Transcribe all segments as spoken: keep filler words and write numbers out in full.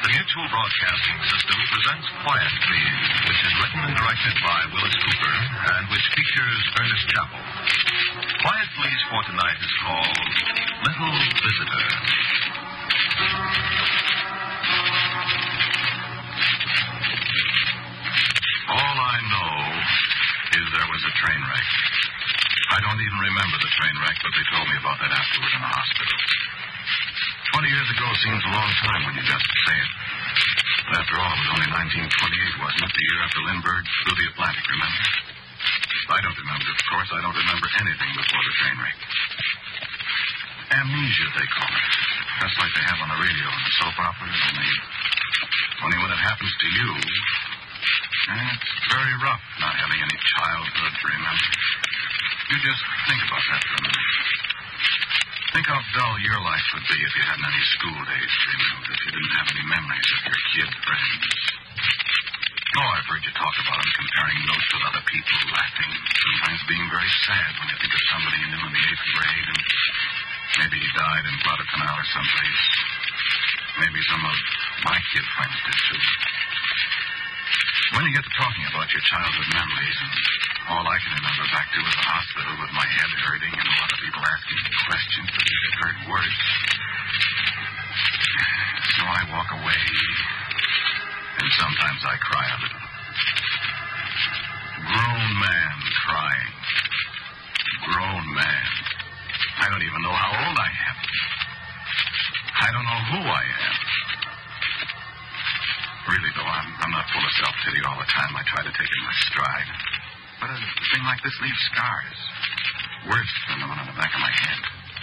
The Mutual Broadcasting System presents Quiet Please, which is written and directed by Willis Cooper and which features Ernest Chappell. Quiet Please for tonight is called Little Visitor. All I know is there was a train wreck. I don't even remember the train wreck, but they told me about that afterward in the hospital. Twenty years ago seems a long time when you just say it. But after all, it was only nineteen twenty-eight, wasn't it? The year after Lindbergh flew the Atlantic, remember? I don't remember, of course. I don't remember anything before the train wreck. Amnesia, they call it. Just like they have on the radio in the soap operas. Only, only when it happens to you, eh, it's very rough not having any childhood to remember. You just think about that for a minute. Think how dull your life would be if you hadn't any school days to remember, if you didn't have any memories of your kid friends. Oh, I've heard you talk about them, comparing notes with other people, laughing, sometimes being very sad when you think of somebody you knew in the eighth grade, and maybe he died in Guadalcanal or someplace. Maybe some of my kid friends did, too. When you get to talking about your childhood memories, and all I can remember back to was the hospital with my head hurting and a lot of people asking me questions that hurt worse. So I walk away, and sometimes I cry a little. Grown man crying. Grown man. I don't even know how old I am. I don't know who I am. Really, though, I'm, I'm not full of self-pity all the time. I try to take it in my stride. But a thing like this leaves scars. Worse than the one on the back of my head.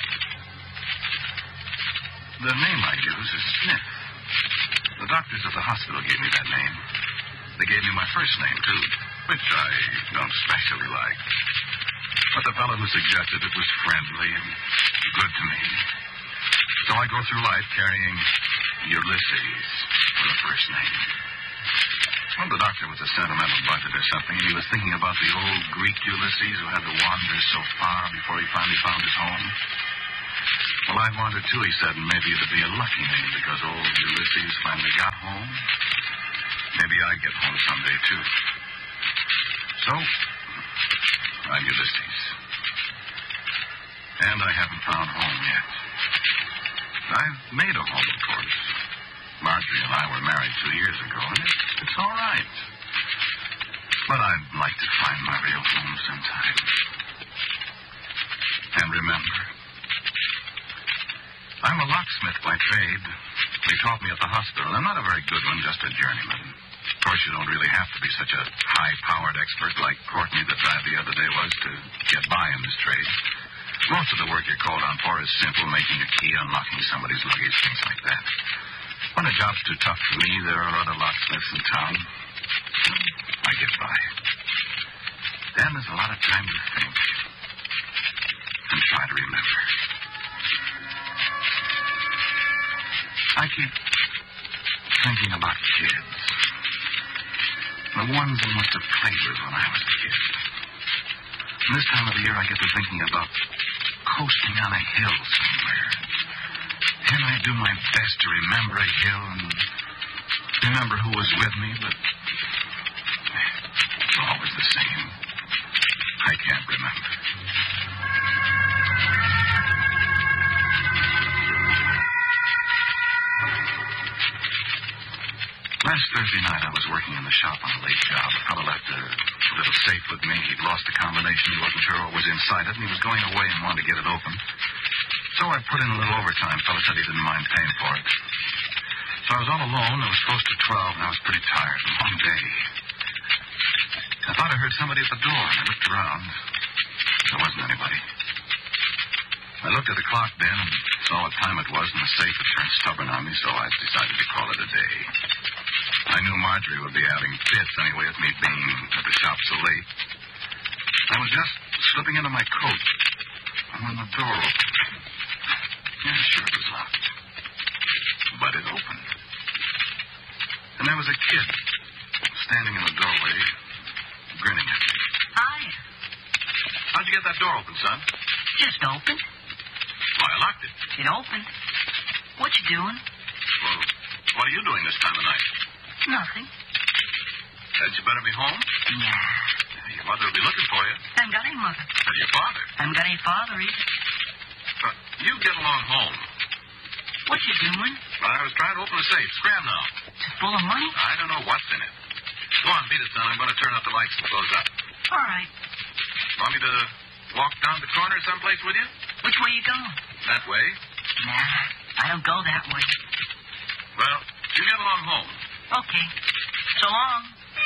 The name I use is Smith. The doctors at the hospital gave me that name. They gave me my first name, too, which I don't specially like. But the fellow who suggested it was friendly and good to me. So I go through life carrying Ulysses for a first name. Well, the doctor was a sentimental buzzard or something, and he was thinking about the old Greek Ulysses who had to wander so far before he finally found his home. Well, I wandered too, he said, and maybe it'd be a lucky name because old Ulysses finally got home. Maybe I'd get home someday, too. So, I'm Ulysses. And I haven't found home yet. I've made a home, of course. Marjorie and I were married two years ago, and it's all right. But I'd like to find my real home sometime. And remember, I'm a locksmith by trade. They taught me at the hospital. I'm not a very good one, just a journeyman. Of course, you don't really have to be such a high-powered expert like Courtney the drive the other day was to get by in this trade. Most of the work you're called on for is simple, making a key, unlocking somebody's luggage, things like that. When a job's too tough for me, there are other locksmiths in town. I get by. Then there's a lot of time to think and try to remember. I keep thinking about kids. The ones I must have played with when I was a kid. And this time of the year, I get to thinking about coasting on a hill somewhere. And I do my best to remember a hill and remember who was with me, but it's always the same. I can't remember. Last Thursday night, I was working in the shop on a late job. A fellow left a little safe with me. He'd lost the combination. He wasn't sure what was inside it, and he was going away and wanted to get it open. So I put in a little overtime. The fellow said he didn't mind paying for it. So I was all alone. It was close to twelve, and I was pretty tired. A long day. I thought I heard somebody at the door, and I looked around. There wasn't anybody. I looked at the clock then and saw what time it was, and the safe had turned stubborn on me, so I decided to call it a day. I knew Marjorie would be having fits anyway with me being at the shop so late. I was just slipping into my coat when the door opened. Yeah, sure it was locked. But it opened. And there was a kid standing in the doorway, grinning at me. Hi. How'd you get that door open, son? Just opened. Why, I locked it. It opened. What you doing? Well, What are you doing this time of night? Nothing. Said you better be home? Yeah. Your mother will be looking for you. I haven't got any mother. And your father. I haven't got any father either. But you get along home. What you doing? I was trying to open the safe. Scram now. Is it full of money? I don't know what's in it. Go on, beat it, son. I'm going to turn out the lights and close up. All right. Want me to walk down the corner someplace with you? Which way you going? That way. Nah, I don't go that way. Well, you get along home. Okay. So long.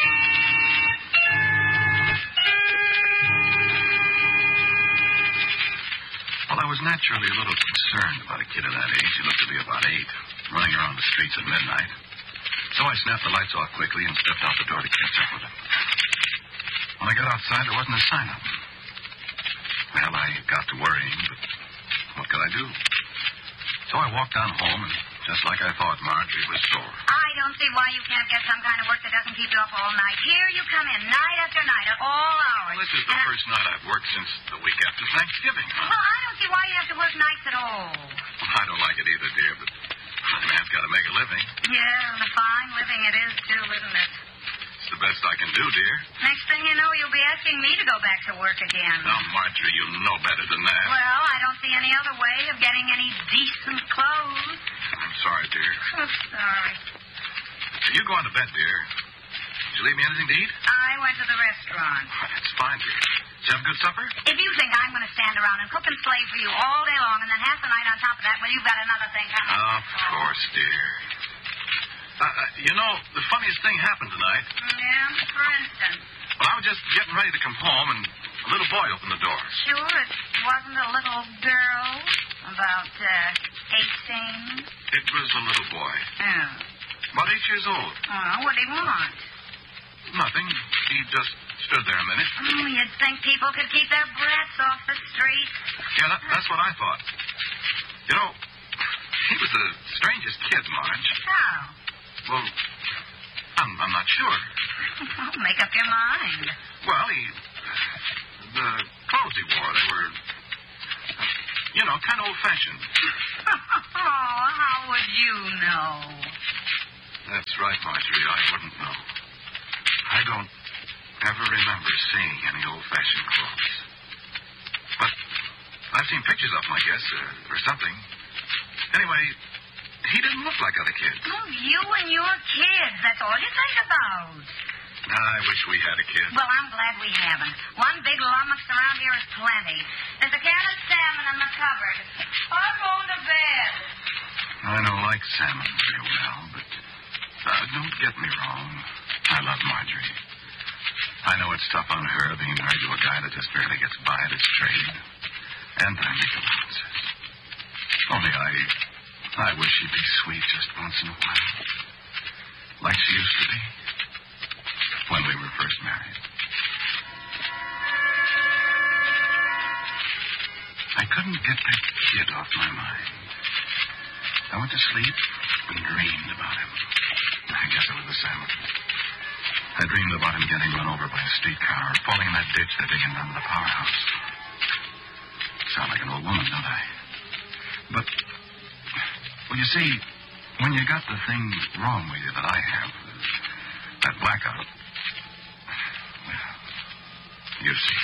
Well, I was naturally a little concerned about a kid of that age. He looked to be about eight, running around the streets at midnight. So I snapped the lights off quickly and stepped out the door to catch up with him. When I got outside, there wasn't a sign of him. Well, I got to worrying, but what could I do? So I walked down home, and just like I thought, Marjorie was sore. I don't see why you can't get some kind of work that doesn't keep you up all night. Here you come in, night after night, at all hours. Well, this is the And I- first night I've worked since the week after Thanksgiving, huh? Well, I don't see why you have to work nights at all. I don't like it either, dear, but a man's got to make a living. Yeah, and a fine living it is, too, isn't it? It's the best I can do, dear. Next thing you know, you'll be asking me to go back to work again. Now, Marjorie, you know better than that. Well, I don't see any other way of getting any decent clothes. I'm sorry, dear. Oh, sorry. You go on to bed, dear. Did you leave me anything to eat? I went to the restaurant. Well, that's fine, dear. Did you have a good supper? If you think I'm going to stand around and cook and slave for you all day long and then half the night on top of that, well, you've got another thing coming. Of course, dear. Uh, uh, you know, the funniest thing happened tonight. Yeah, for instance. Well, I was just getting ready to come home, and a little boy opened the door. Sure, it wasn't a little girl about uh, eighteen. It was a little boy, Oh. about eight years old. Oh, what do you want? Nothing. He just stood there a minute. Oh, you'd think people could keep their brats off the street. Yeah, that, that's what I thought. You know, he was the strangest kid, Marge. How? Well, I'm, I'm not sure. Well, make up your mind. Well, he... The clothes he wore, they were... You know, kind of old-fashioned. Oh, how would you know? That's right, Marjorie. I wouldn't know. I don't ever remember seeing any old-fashioned clothes. But I've seen pictures of them, I guess, uh, or something. Anyway, he didn't look like other kids. Oh, you and your kids. That's all you think about. I wish we had a kid. Well, I'm glad we haven't. One big lummox around here is plenty. There's a can of salmon in the cupboard. I'm going to bed. I don't like salmon very well, but uh, don't get me wrong. I love Marjorie. I know it's tough on her being married to a guy that just barely gets by at his trade. And I make allowances. Only I... I wish she'd be sweet just once in a while. Like she used to be. When we were first married. I couldn't get that kid off my mind. I went to sleep and dreamed about him. I guess it was the salmon. I dreamed about him getting run over by a streetcar, falling in that ditch they're digging down to the powerhouse. Sound like an old woman, don't I? But, well, you see, when you got the thing wrong with you that I have, that blackout, well, you see.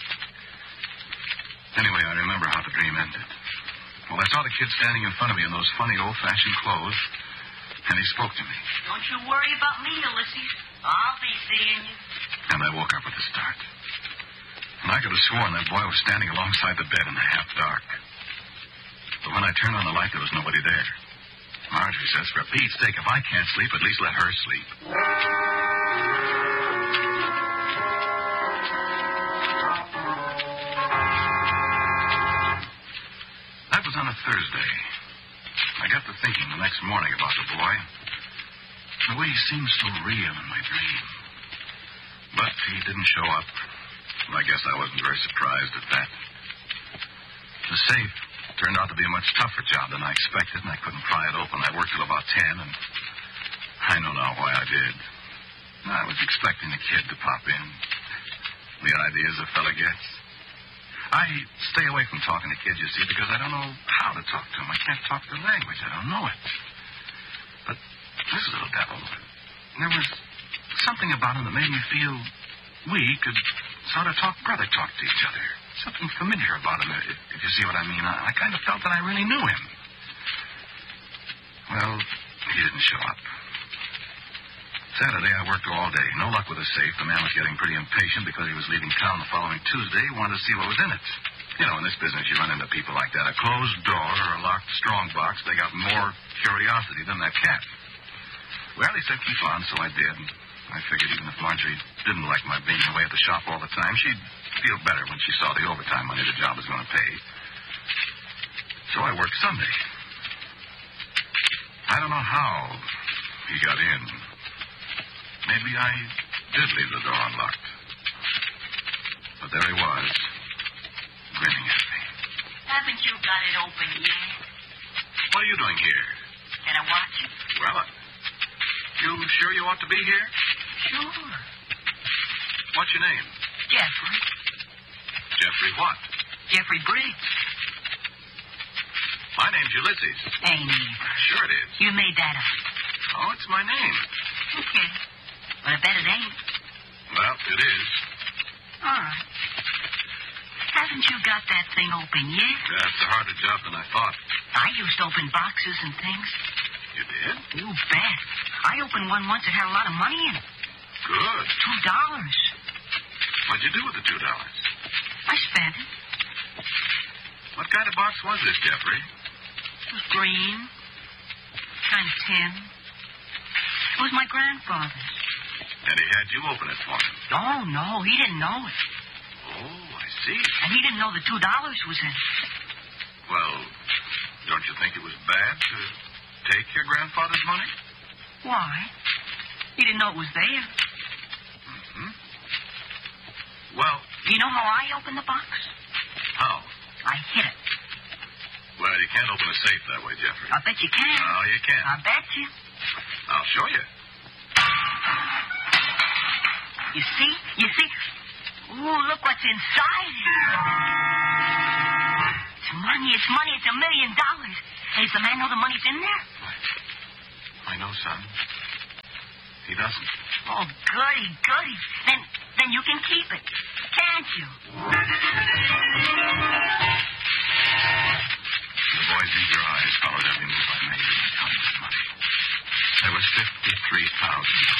Anyway, I remember how the dream ended. Well, I saw the kid standing in front of me in those funny old-fashioned clothes, and he spoke to me. Don't you worry about me, Ulysses. I'll be seeing you. And I woke up with a start. And I could have sworn that boy was standing alongside the bed in the half-dark. But when I turned on the light, there was nobody there. Marjorie says, for Pete's sake, if I can't sleep, at least let her sleep. That was on a Thursday. I got to thinking the next morning about the boy. The way he seemed so real in my dream. But he didn't show up. I guess I wasn't very surprised at that. The safe turned out to be a much tougher job than I expected, and I couldn't pry it open. I worked till about ten, and I know now why I did. I was expecting the kid to pop in. The ideas a fella gets. I stay away from talking to kids, you see, because I don't know how to talk to them. I can't talk their language. I don't know it. But I there was something about him that made me feel we could sort of talk brother talk to each other. Something familiar about him, if, if you see what I mean. I, I kind of felt that I really knew him. Well, he didn't show up. Saturday, I worked all day. No luck with the safe. The man was getting pretty impatient because he was leaving town the following Tuesday. He wanted to see what was in it. You know, in this business, you run into people like that. A closed door or a locked strong box, they got more curiosity than that cat. Well, he said keep on, so I did. I figured even if Marjorie didn't like my being away at the shop all the time, she'd feel better when she saw the overtime money the job was going to pay. So I worked Sunday. I don't know how he got in. Maybe I did leave the door unlocked. But there he was, grinning at me. Haven't you got it open yet? What are you doing here? Can I watch it? Well, uh, you sure you ought to be here? Sure. What's your name? Jeffrey. Jeffrey what? Jeffrey Briggs. My name's Ulysses. Ain't either. Sure it is. You made that up. Oh, it's my name. Okay. But I bet it ain't. Well, it is. All right. Haven't you got that thing open yet? Yeah, it's a harder job than I thought. I used to open boxes and things. You did? You bet. I opened one once that had a lot of money in it. Good. Two dollars. What'd you do with the two dollars? I spent it. What kind of box was this, Jeffrey? It was green. Kind of tin. It was my grandfather's. And he had you open it for him. Oh, no, he didn't know it. Oh, I see. And he didn't know the two dollars was in it. Well, don't you think it was bad to take your grandfather's money? Why? He didn't know it was there. Mm-hmm. Well... Do you know how I opened the box? How? I hit it. Well, you can't open a safe that way, Jeffrey. I bet you can. Oh, you can. I bet you. I'll show you. You see? You see? Ooh, look what's inside. It's money. It's money. It's a million dollars. Hey, does the man know the money's in there? I know, son. He doesn't. Oh, goody, goody. Then, then you can keep it, can't you? The boy's eager eyes followed every move I made in counting the money. There was fifty-three thousand